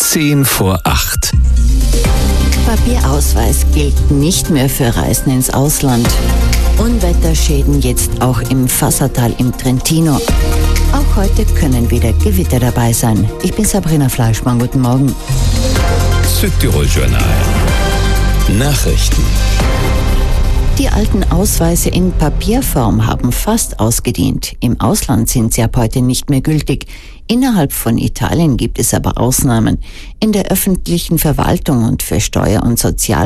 7:10. Papierausweis gilt nicht mehr für Reisen ins Ausland. Unwetterschäden jetzt auch im Fassatal im Trentino. Auch heute können wieder Gewitter dabei sein. Ich bin Sabrina Fleischmann, guten Morgen. Südtirol Journal. Nachrichten. Die alten Ausweise in Papierform haben fast ausgedient. Im Ausland sind sie ab heute nicht mehr gültig. Innerhalb von Italien gibt es aber Ausnahmen. In der öffentlichen Verwaltung und für Steuer- und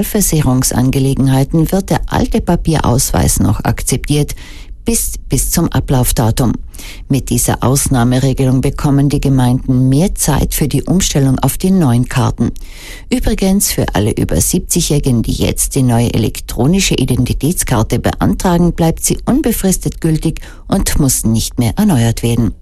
Sozialversicherungsangelegenheiten wird der alte Papierausweis noch akzeptiert, bis zum Ablaufdatum. Mit dieser Ausnahmeregelung bekommen die Gemeinden mehr Zeit für die Umstellung auf die neuen Karten. Übrigens für alle über 70-Jährigen, die jetzt die neue elektronische Identitätskarte beantragen, bleibt sie unbefristet gültig und muss nicht mehr erneuert werden.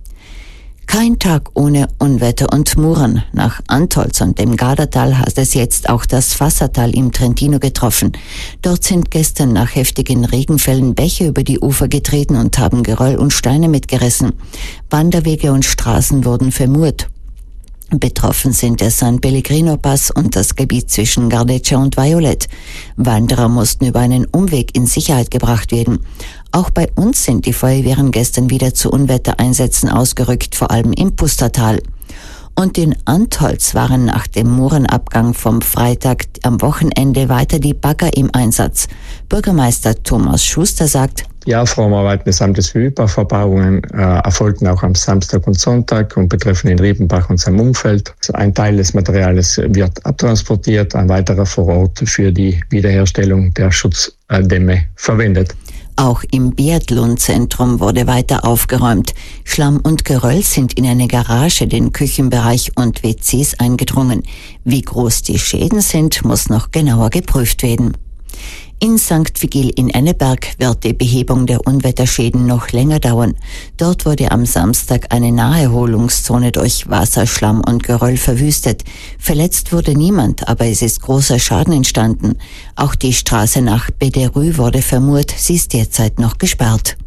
Kein Tag ohne Unwetter und Muren. Nach Antholz und dem Gardatal hat es jetzt auch das Fassatal im Trentino getroffen. Dort sind gestern nach heftigen Regenfällen Bäche über die Ufer getreten und haben Geröll und Steine mitgerissen. Wanderwege und Straßen wurden vermurt. Betroffen sind der San Pellegrino-Pass und das Gebiet zwischen Gardeccia und Violet. Wanderer mussten über einen Umweg in Sicherheit gebracht werden. Auch bei uns sind die Feuerwehren gestern wieder zu Unwettereinsätzen ausgerückt, vor allem im Pustertal. Und in Antholz waren nach dem Murenabgang vom Freitag am Wochenende weiter die Bagger im Einsatz. Bürgermeister Thomas Schuster sagt: Die Aufräumarbeiten des Amtes für Überbauverbauungen erfolgten auch am Samstag und Sonntag und betreffen den Riepenbach und seinem Umfeld. Ein Teil des Materials wird abtransportiert, ein weiterer vor Ort für die Wiederherstellung der Schutzdämme verwendet. Auch im Biathlonzentrum wurde weiter aufgeräumt. Schlamm und Geröll sind in eine Garage, den Küchenbereich und WCs eingedrungen. Wie groß die Schäden sind, muss noch genauer geprüft werden. In St. Vigil in Enneberg wird die Behebung der Unwetterschäden noch länger dauern. Dort wurde am Samstag eine Naherholungszone durch Wasser, Schlamm und Geröll verwüstet. Verletzt wurde niemand, aber es ist großer Schaden entstanden. Auch die Straße nach Bederü wurde vermurt, sie ist derzeit noch gesperrt.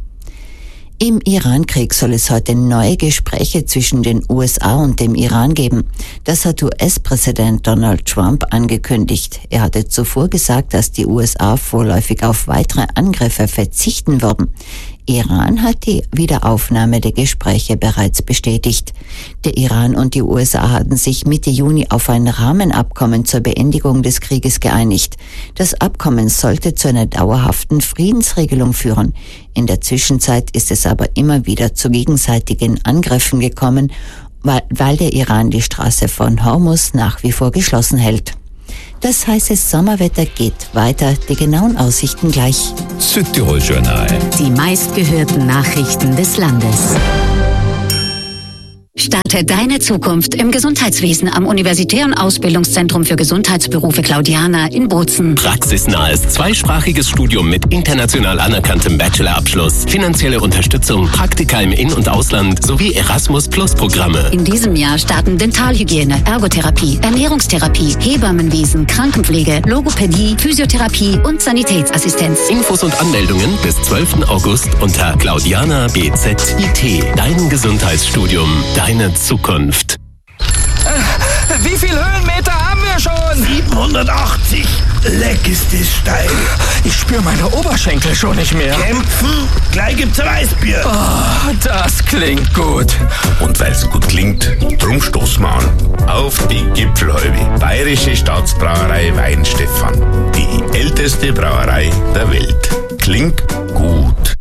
Im Iran-Krieg soll es heute neue Gespräche zwischen den USA und dem Iran geben. Das hat US-Präsident Donald Trump angekündigt. Er hatte zuvor gesagt, dass die USA vorläufig auf weitere Angriffe verzichten würden. Iran hat die Wiederaufnahme der Gespräche bereits bestätigt. Der Iran und die USA hatten sich Mitte Juni auf ein Rahmenabkommen zur Beendigung des Krieges geeinigt. Das Abkommen sollte zu einer dauerhaften Friedensregelung führen. In der Zwischenzeit ist es aber immer wieder zu gegenseitigen Angriffen gekommen, weil der Iran die Straße von Hormuz nach wie vor geschlossen hält. Das heiße Sommerwetter geht weiter. Die genauen Aussichten gleich. Südtirol Journal. Die meistgehörten Nachrichten des Landes. Starte deine Zukunft im Gesundheitswesen am Universitären Ausbildungszentrum für Gesundheitsberufe Claudiana in Bozen. Praxisnahes zweisprachiges Studium mit international anerkanntem Bachelorabschluss, finanzielle Unterstützung, Praktika im In- und Ausland sowie Erasmus-Plus-Programme. In diesem Jahr starten Dentalhygiene, Ergotherapie, Ernährungstherapie, Hebammenwesen, Krankenpflege, Logopädie, Physiotherapie und Sanitätsassistenz. Infos und Anmeldungen bis 12. August unter Claudiana BZIT. Dein Gesundheitsstudium, deine Zukunft. Wie viel Höhenmeter haben wir schon? 780. Leck ist das steil. Ich spüre meine Oberschenkel schon nicht mehr. Kämpfen? Gleich gibt's Weißbier. Oh, das klingt gut. Und weil's gut klingt, drum stoßen wir an. Auf die Gipfelhäube. Bayerische Staatsbrauerei Weinstefan. Die älteste Brauerei der Welt. Klingt gut.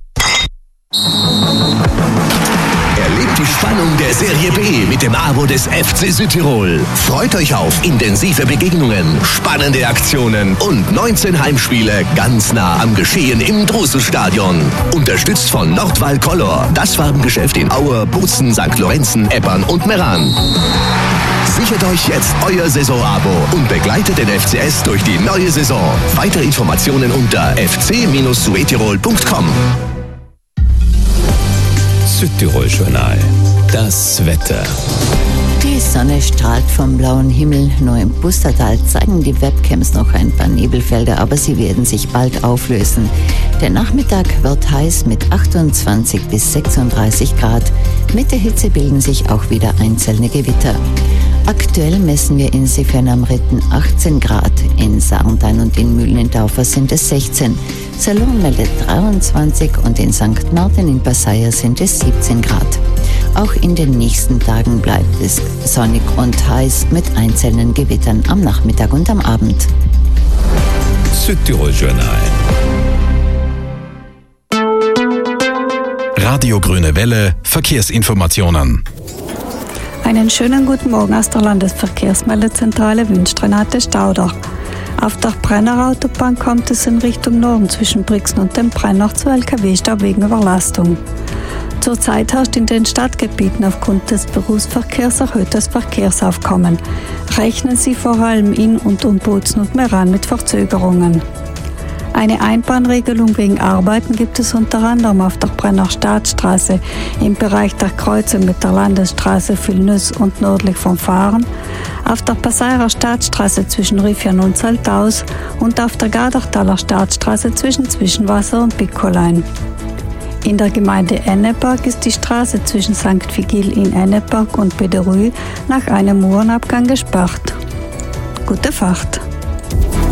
Erlebt die Spannung der Serie B mit dem Abo des FC Südtirol. Freut euch auf intensive Begegnungen, spannende Aktionen und 19 Heimspiele ganz nah am Geschehen im Druselstadion. Unterstützt von Nordwall Color, das Farbengeschäft in Aue, Bozen, St. Lorenzen, Eppern und Meran. Sichert euch jetzt euer Saisonabo und begleitet den FCS durch die neue Saison. Weitere Informationen unter fc-suetirol.com. Südtirol Journal. Das Wetter. Die Sonne strahlt vom blauen Himmel. Nur im Pustertal zeigen die Webcams noch ein paar Nebelfelder, aber sie werden sich bald auflösen. Der Nachmittag wird heiß mit 28 bis 36 Grad. Mit der Hitze bilden sich auch wieder einzelne Gewitter. Aktuell messen wir in Sefern am Ritten 18 Grad, in Sarntein und in Mühlendorfer sind es 16, Salon meldet 23 und in St. Martin in Passaia sind es 17 Grad. Auch in den nächsten Tagen bleibt es sonnig und heiß mit einzelnen Gewittern am Nachmittag und am Abend. Südtirol Journal. Radio Grüne Welle, Verkehrsinformationen. Einen schönen guten Morgen aus der Landesverkehrsmeldezentrale wünscht Renate Stauder. Auf der Brenner Autobahn kommt es in Richtung Norden zwischen Brixen und dem Brenner zu LKW-Stau wegen Überlastung. Zurzeit herrscht in den Stadtgebieten aufgrund des Berufsverkehrs erhöhtes Verkehrsaufkommen. Rechnen Sie vor allem in und um Bozen und Meran mit Verzögerungen. Eine Einbahnregelung wegen Arbeiten gibt es unter anderem auf der Brenner Staatsstraße im Bereich der Kreuzung mit der Landesstraße Vilnös und nördlich vom Fahren, auf der Passairer Staatsstraße zwischen Riffian und Saltaus und auf der Gardertaler Staatsstraße zwischen Zwischenwasser und Bickolein. In der Gemeinde Enneberg ist die Straße zwischen St. Vigil in Enneberg und Bederü nach einem Uhrenabgang gesperrt. Gute Fahrt!